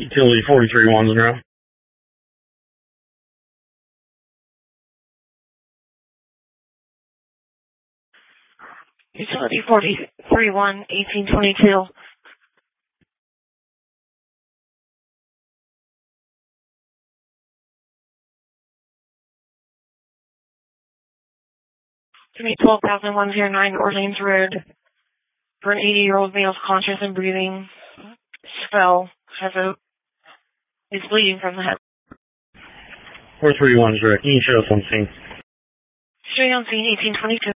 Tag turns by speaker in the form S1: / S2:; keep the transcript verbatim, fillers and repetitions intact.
S1: Utility forty-three Wandsboro.
S2: Utility forty-three one, eighteen twenty-two. To me, twelve thousand one hundred nine Orleans Road. For an eighty-year-old male conscious and breathing. Spell has a is bleeding from the head.
S1: four three one, direct. Can you show us on scene?
S2: Straight on scene, eighteen twenty-two.